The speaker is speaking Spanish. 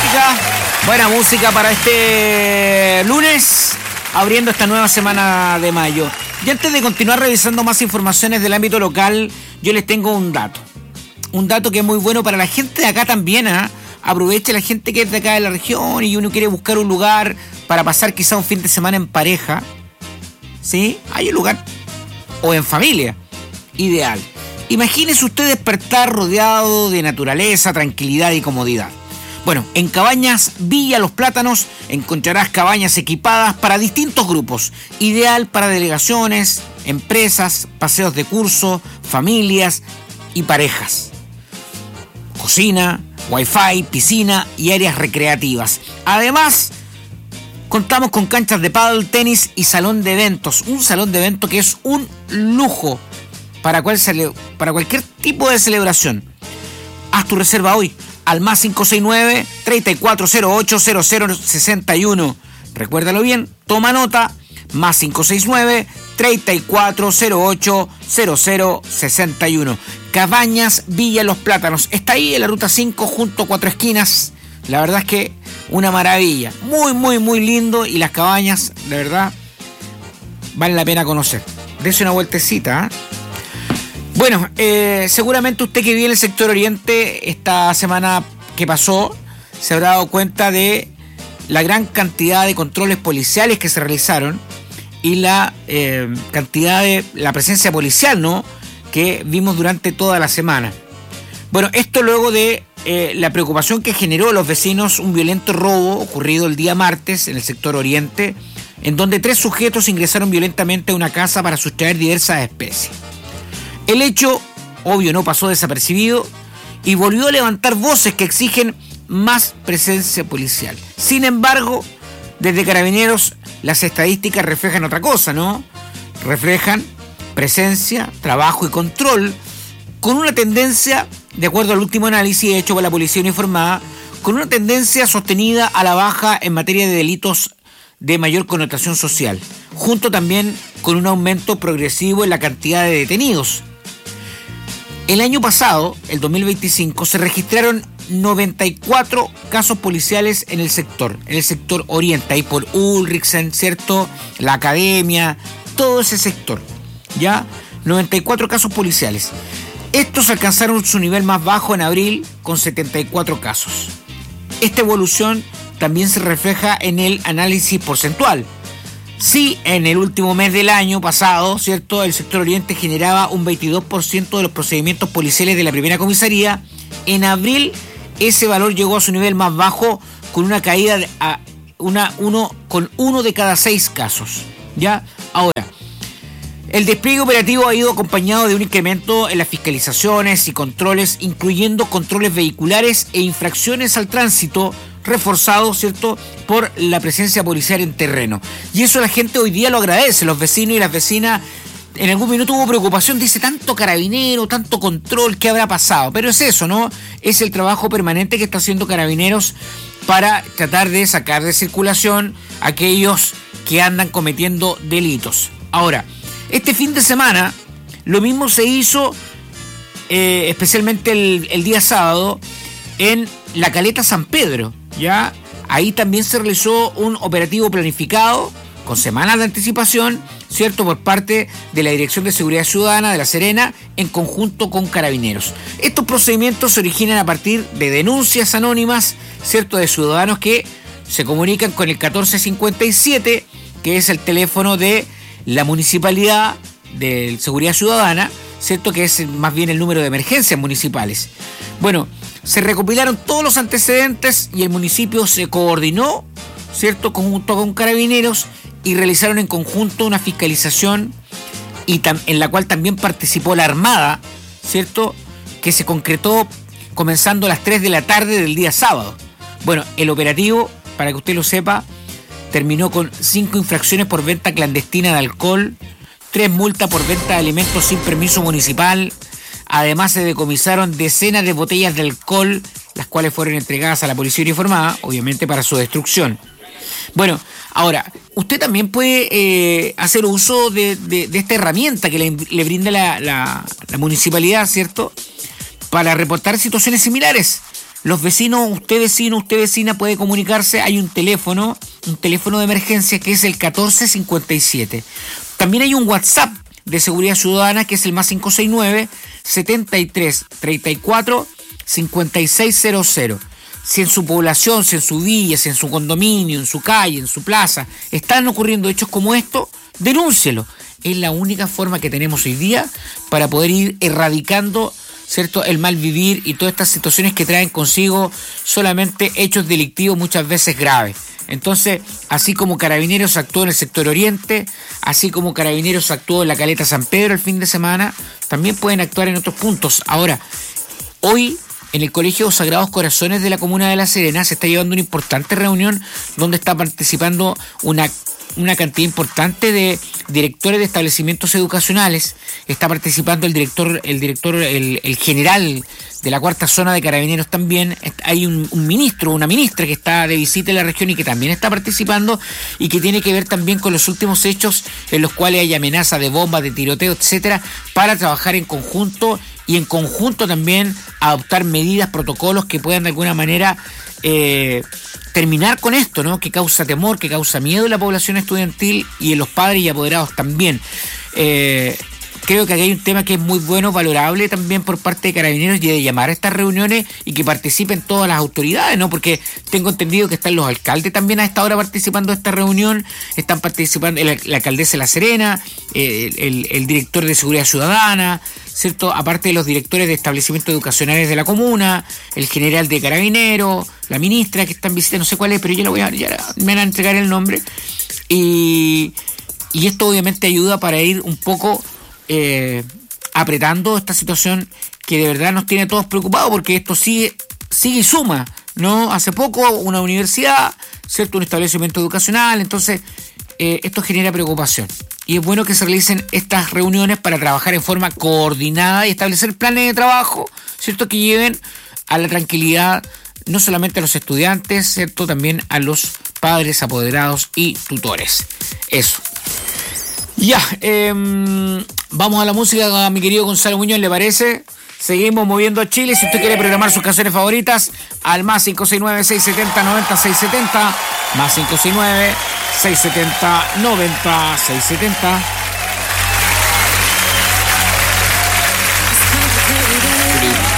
Buena música para este lunes, abriendo esta nueva semana de mayo. Y antes de continuar revisando más informaciones del ámbito local, yo les tengo un dato. Un dato que es muy bueno para la gente de acá también, ¿eh? Aproveche la gente que es de acá de la región y uno quiere buscar un lugar para pasar quizá un fin de semana en pareja. ¿Sí? Hay un lugar, o en familia, ideal. Imagínese usted despertar rodeado de naturaleza, tranquilidad y comodidad. Bueno, en Cabañas Villa Los Plátanos encontrarás cabañas equipadas para distintos grupos, ideal para delegaciones, empresas, paseos de curso, familias y parejas. Cocina, wifi, piscina y áreas recreativas. Además, contamos con canchas de pádel, tenis y salón de eventos. Un salón de eventos que es un lujo para cualquier tipo de celebración. Haz tu reserva hoy al más 569-3408-0061. Recuérdalo bien, toma nota, más 569-3408-0061. Cabañas Villa Los Plátanos. Está ahí en la ruta 5 junto a Cuatro Esquinas. La verdad es que una maravilla. Muy, muy, muy lindo. Y las cabañas, de verdad, vale la pena conocer. Dese una vueltecita, ¿eh? Bueno, seguramente usted que vive en el sector oriente, esta semana que pasó, se habrá dado cuenta de la gran cantidad de controles policiales que se realizaron y la cantidad de la presencia policial, ¿no?, que vimos durante toda la semana. Bueno, esto luego de la preocupación que generó a los vecinos un violento robo ocurrido el día martes en el sector oriente, en donde 3 sujetos ingresaron violentamente a una casa para sustraer diversas especies. El hecho, obvio, no pasó desapercibido y volvió a levantar voces que exigen más presencia policial. Sin embargo, desde Carabineros las estadísticas reflejan otra cosa, ¿no? Reflejan presencia, trabajo y control, con una tendencia, de acuerdo al último análisis hecho por la Policía Uniformada, con una tendencia sostenida a la baja en materia de delitos de mayor connotación social, junto también con un aumento progresivo en la cantidad de detenidos. El año pasado, el 2025, se registraron 94 casos policiales en el sector oriente, ahí por Ulrichsen, ¿cierto? La academia, todo ese sector, ¿ya? 94 casos policiales. Estos alcanzaron su nivel más bajo en abril con 74 casos. Esta evolución también se refleja en el análisis porcentual. Sí, en el último mes del año pasado, ¿cierto?, el sector oriente generaba un 22% de los procedimientos policiales de la primera comisaría. En abril ese valor llegó a su nivel más bajo con una caída con 1 de cada 6 casos. ¿Ya? Ahora, el despliegue operativo ha ido acompañado de un incremento en las fiscalizaciones y controles, incluyendo controles vehiculares e infracciones al tránsito, reforzado, ¿cierto?, por la presencia policial en terreno. Y eso la gente hoy día lo agradece, los vecinos y las vecinas. En algún minuto hubo preocupación, dice, tanto carabinero, tanto control, ¿qué habrá pasado? Pero es eso, ¿no? Es el trabajo permanente que está haciendo Carabineros para tratar de sacar de circulación a aquellos que andan cometiendo delitos. Ahora, este fin de semana, lo mismo se hizo, especialmente el día sábado, en la Caleta San Pedro, ¿ya? Ahí también se realizó un operativo planificado, con semanas de anticipación, ¿cierto?, por parte de la Dirección de Seguridad Ciudadana de La Serena, en conjunto con Carabineros. Estos procedimientos se originan a partir de denuncias anónimas, ¿cierto?, de ciudadanos que se comunican con el 1457, que es el teléfono de la Municipalidad de Seguridad Ciudadana, ¿cierto?, que es más bien el número de emergencias municipales. Bueno, se recopilaron todos los antecedentes y el municipio se coordinó, ¿cierto?, junto con Carabineros, y realizaron en conjunto una fiscalización en la cual también participó la Armada, ¿cierto?, que se concretó comenzando a las 3 de la tarde del día sábado. Bueno, el operativo, para que usted lo sepa, terminó con 5 infracciones por venta clandestina de alcohol, 3 multas por venta de alimentos sin permiso municipal. Además, se decomisaron decenas de botellas de alcohol, las cuales fueron entregadas a la Policía Uniformada, obviamente para su destrucción. Bueno, ahora, usted también puede hacer uso de esta herramienta que le brinda la municipalidad, ¿cierto?, para reportar situaciones similares. Los vecinos, usted vecina puede comunicarse. Hay un teléfono de emergencia que es el 1457. También hay un WhatsApp de seguridad ciudadana que es el más 569-7334-5600. Si en su población, si en su villa, si en su condominio, en su calle, en su plaza, están ocurriendo hechos como esto, denúncielo. Es la única forma que tenemos hoy día para poder ir erradicando, ¿cierto?, el mal vivir y todas estas situaciones que traen consigo solamente hechos delictivos muchas veces graves. Entonces, así como Carabineros actuó en el sector oriente, así como Carabineros actuó en la Caleta San Pedro el fin de semana, también pueden actuar en otros puntos. Ahora, hoy en el Colegio Sagrados Corazones de la Comuna de La Serena se está llevando una importante reunión donde está participando una cantidad importante de directores de establecimientos educacionales. Está participando el general de la cuarta zona de Carabineros también. Hay un ministro, una ministra que está de visita en la región y que también está participando y que tiene que ver también con los últimos hechos en los cuales hay amenaza de bombas, de tiroteo, etcétera, para trabajar en conjunto y en conjunto también adoptar medidas, protocolos que puedan de alguna manera terminar con esto, ¿no? Que causa temor, que causa miedo en la población estudiantil y en los padres y apoderados también. Creo que aquí hay un tema que es muy bueno, valorable también por parte de Carabineros, y de llamar a estas reuniones y que participen todas las autoridades, ¿no? Porque tengo entendido que están los alcaldes también a esta hora participando de esta reunión, están participando la alcaldesa de La Serena, el director de Seguridad Ciudadana, ¿cierto? Aparte de los directores de establecimientos educacionales de la comuna, el general de Carabineros, la ministra que está en visita, no sé cuál es, pero ya me van a entregar el nombre. Y esto obviamente ayuda para ir un poco apretando esta situación que de verdad nos tiene a todos preocupados, porque esto sigue y suma, ¿no? Hace poco una universidad, ¿cierto?, un establecimiento educacional, entonces esto genera preocupación. Y es bueno que se realicen estas reuniones para trabajar en forma coordinada y establecer planes de trabajo, ¿cierto?, que lleven a la tranquilidad no solamente a los estudiantes, ¿cierto?, también a los padres, apoderados y tutores. Eso. Ya, vamos a la música, a mi querido Gonzalo Muñoz, ¿le parece? Seguimos moviendo a Chile. Si usted quiere programar sus canciones favoritas, al más 569-670-90-670, más 569-670-90-670.